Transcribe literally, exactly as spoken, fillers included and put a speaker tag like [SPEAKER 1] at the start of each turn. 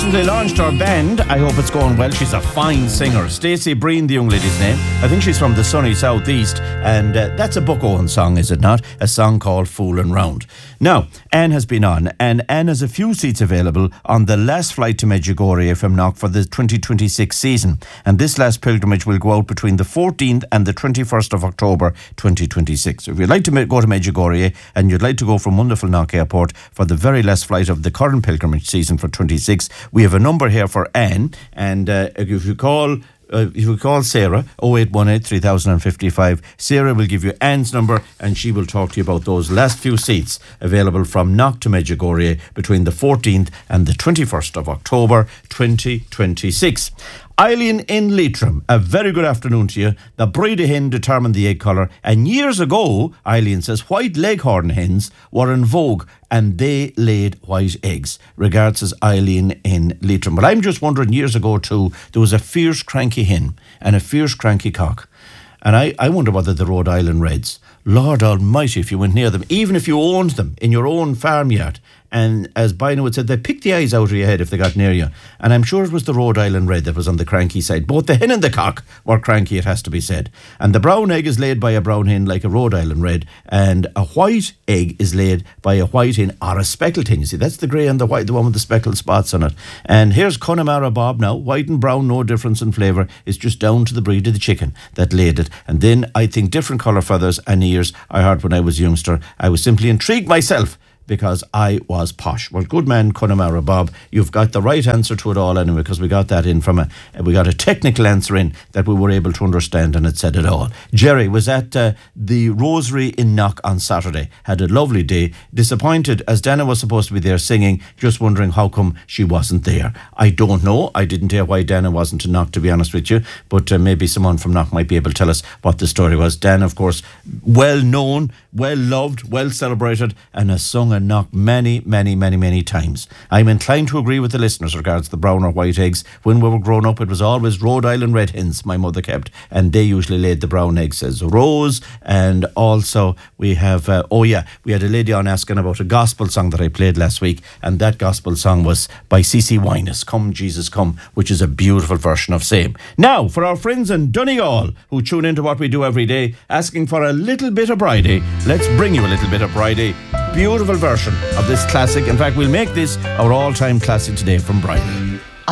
[SPEAKER 1] recently launched her band. I hope it's going well. She's a fine singer. Stacey Breen, the young lady's name. I think she's from the sunny southeast, and uh, that's a Buck Owen song, is it not? A song called Foolin' Round. Now, Anne has been on, and Anne has a few seats available on the last flight to Medjugorje from Knock for the twenty twenty-six season. And this last pilgrimage will go out between the fourteenth and the twenty-first of October twenty twenty-six. So if you'd like to go to Medjugorje and you'd like to go from wonderful Knock Airport for the very last flight of the current pilgrimage season for twenty-six, we have a number here for Anne, and uh, if you call Uh, if you call Sarah, oh eight one eight, three thousand fifty-five, Sarah will give you Anne's number and she will talk to you about those last few seats available from Knock to Medjugorje between the fourteenth and the twenty-first of October twenty twenty-six. Eileen in Leitrim, a very good afternoon to you. The breed of hen determined the egg colour, and years ago, Eileen says, white leghorn hens were in vogue and they laid white eggs. Regards, says Eileen in Leitrim. But I'm just wondering, years ago too, there was a fierce cranky hen and a fierce cranky cock. And I, I wonder whether the Rhode Island Reds, Lord Almighty, if you went near them, even if you owned them in your own farmyard, and as Bino had said, they picked the eyes out of your head if they got near you. And I'm sure it was the Rhode Island Red that was on the cranky side. Both the hen and the cock were cranky, it has to be said. And the brown egg is laid by a brown hen like a Rhode Island Red, and a white egg is laid by a white hen or a speckled hen. You see, that's the grey and the white, the one with the speckled spots on it. And here's Connemara Bob now. White and brown, no difference in flavour. It's just down to the breed of the chicken that laid it. And then I think different colour feathers and ears I heard when I was a youngster. I was simply intrigued myself because I was posh. Well, good man, Connemara Bob, you've got the right answer to it all anyway, because we got that in from a, we got a technical answer in that we were able to understand, and it said it all. Jerry was at uh, the Rosary in Knock on Saturday, had a lovely day, disappointed as Dana was supposed to be there singing, just wondering how come she wasn't there. I don't know, I didn't hear why Dana wasn't in Knock, to be honest with you, but uh, maybe someone from Knock might be able to tell us what the story was. Dana, of course, well known, well loved, well celebrated, and has sung and Knock many, many, many, many times. I'm inclined to agree with the listeners regards the brown or white eggs. When we were growing up, it was always Rhode Island Red hens my mother kept, and they usually laid the brown eggs, says Rose. And also we have, uh, oh yeah, we had a lady on asking about a gospel song that I played last week, and that gospel song was by C C Winans, Come Jesus Come, which is a beautiful version of Same. Now, for our friends in Donegal who tune into what we do every day, asking for a little bit of Bridie, let's bring you a little bit of Bridie. Beautiful version of this classic. In fact, we'll make this our all-time classic today from Bridie.